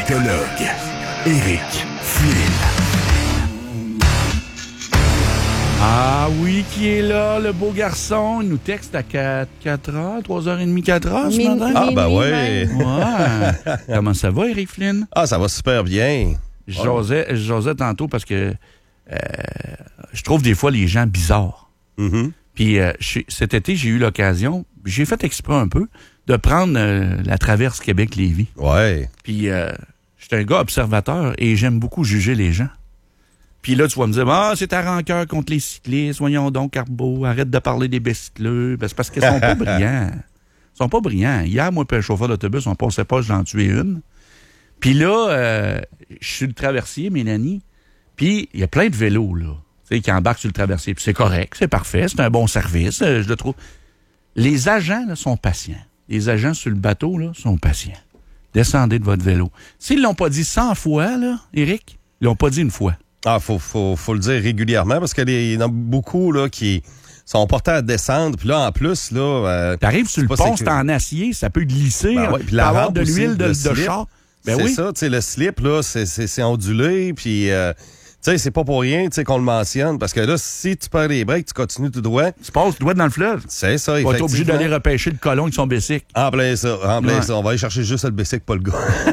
Musicologhe, Éric Flynn. Ah oui, qui est là, le beau garçon? Il nous texte à 4h, 3h30, 4h ce matin. Ah, ben oui. Ouais. Comment ça va, Éric Flynn? Ah, ça va super bien. J'osais tantôt parce que je trouve des fois les gens bizarres. Mm-hmm. Puis cet été, j'ai eu l'occasion, j'ai fait exprès un peu, de prendre la traverse Québec-Lévis. Ouais. Puis j'étais un gars observateur et j'aime beaucoup juger les gens. Puis là, tu vas me dire, c'est ta rancœur contre les cyclistes, voyons donc, Carbo, arrête de parler des bicycleux. Ben, c'est parce qu'ils sont pas brillants. Ils sont pas brillants. Hier, moi et le chauffeur d'autobus, on passait pas, je l'en tuais une. Puis là, je suis le traversier, Mélanie, puis il y a plein de vélos, là, tu sais, qui embarquent sur le traversier. Puis c'est correct, c'est parfait, c'est un bon service, je le trouve. Les agents, là, sont patients. Les agents sur le bateau, là, sont patients. Descendez de votre vélo. S'ils l'ont pas dit 100 fois, là, Éric, ils l'ont pas dit une fois. Ah, faut le dire régulièrement parce qu'il y en a beaucoup là, qui sont portés à descendre. Puis là, en plus, là. T'arrives sur le pont, c'est en acier, ça peut glisser. Ben ouais, puis la avoir rampe de l'huile aussi, de char. Ben c'est oui. ça, tu sais, le slip, là, c'est ondulé. Puis, tu sais, c'est pas pour rien, tu sais, qu'on le mentionne. Parce que là, si tu perds les breaks, tu continues tout droit. Tu passes droit dans le fleuve. C'est ça, Tu vas effectivement. être obligé d'aller repêcher le colon avec son bicycle. En plein ça. Ouais. On va aller chercher juste le bicycle, pas le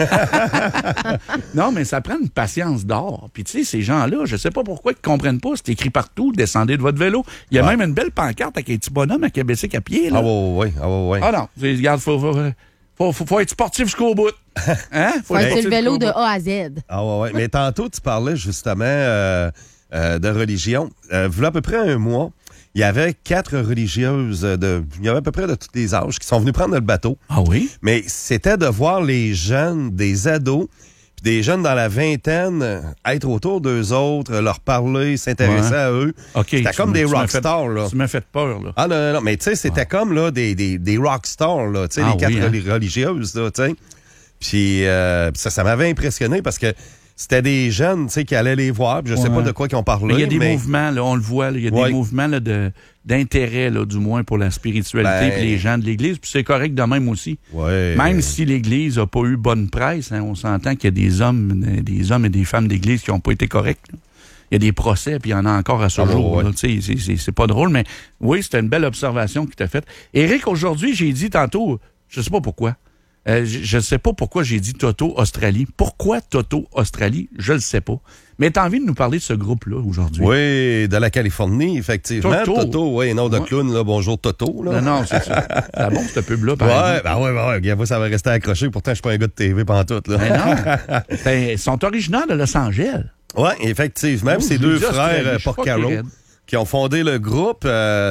gars. Non, mais ça prend une patience d'or. Puis tu sais, ces gens-là, je sais pas pourquoi ils comprennent pas. C'est écrit partout, descendez de votre vélo. Il y a même une belle pancarte avec un petit bonhomme avec un bicycle à pied. Là. Ah ouais. Ah non, regarde, faut être sportif jusqu'au bout. Hein? Faut être le vélo de A à Z. Ah ouais. Mais tantôt, tu parlais justement de religion. Voilà à peu près un mois, il y avait 4 religieuses il y avait à peu près de tous les âges qui sont venues prendre le bateau. Ah oui? Mais c'était de voir les jeunes, des ados, puis des jeunes dans la vingtaine, être autour d'eux autres, leur parler, s'intéresser à eux. Okay, c'était comme des rockstars, là. Tu m'as fait peur, là. Ah non, mais tu sais, c'était comme là des rockstars, là, tu sais, les 4 religieuses, là, tu sais. Puis ça m'avait impressionné parce que c'était des jeunes, tu sais, qui allaient les voir. Je sais pas de quoi qu'ils ont parlé. Il y a des mouvements, là, on le voit, il y a des mouvements là, d'intérêt, là, du moins, pour la spiritualité puis les gens de l'Église. Puis c'est correct de même aussi. Ouais. Même si l'Église n'a pas eu bonne presse, hein, on s'entend qu'il y a des hommes et des femmes d'Église qui n'ont pas été corrects. Là. Il y a des procès, puis il y en a encore à ce jour. Là, c'est pas drôle, mais oui, c'était une belle observation que tu as faite. Éric, aujourd'hui, j'ai dit tantôt, je sais pas pourquoi, je ne sais pas pourquoi j'ai dit Toto Australie. Pourquoi Toto Australie? Je le sais pas. Mais t'as envie de nous parler de ce groupe-là aujourd'hui? Oui, de la Californie, effectivement. Toto, oui, non de clown, là. Bonjour Toto. Là. Non, c'est ça. C'est bon, ce pub-là, par exemple. Ouais. Regarde, ça va rester accroché. Pourtant, je suis pas un gars de TV pantoute, là. Mais non. Ils sont originaires de Los Angeles. Oui, effectivement. C'est 2 frères Porcaro qui ont fondé le groupe.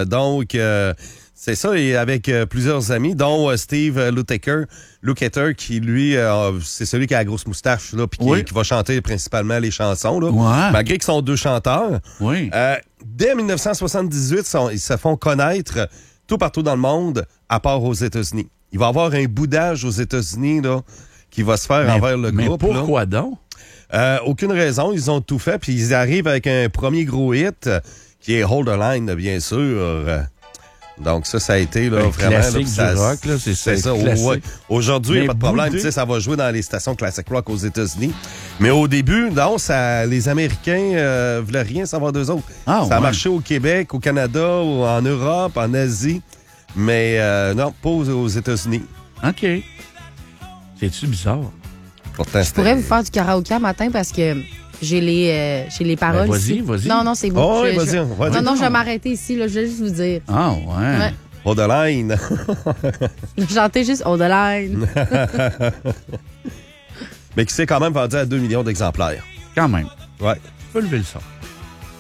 C'est ça, et avec plusieurs amis, dont Steve Lukather, qui, lui, c'est celui qui a la grosse moustache, là, puis qui va chanter principalement les chansons, là. Ouais. Malgré qu'ils sont 2 chanteurs. Oui. Dès 1978, ils se font connaître tout partout dans le monde, à part aux États-Unis. Il va y avoir un boudage aux États-Unis, là, qui va se faire envers le groupe. Mais pourquoi donc? Aucune raison, ils ont tout fait, puis ils arrivent avec un premier gros hit, qui est Hold the Line, bien sûr. Donc ça a été là, vraiment... Classique du rock, là, c'est ça. Ouais. Aujourd'hui, il n'y a pas de problème. Tu sais, ça va jouer dans les stations classic rock aux États-Unis. Mais au début, non, les Américains voulaient rien savoir d'eux autres. Ça a marché au Québec, au Canada, en Europe, en Asie. Mais non, pas aux États-Unis. OK. C'est-tu bizarre? Pourtant, je pourrais vous faire du karaoké un matin parce que j'ai les paroles. Vas-y. Non, c'est beau. Oh, vas-y. Non, je vais m'arrêter ici. Là, je vais juste vous dire. Ah, ouais. Hold the line. Chanter juste Hold the line. Mais qui s'est quand même vendu à 2 millions d'exemplaires. Quand même. Ouais. Tu peux lever le son.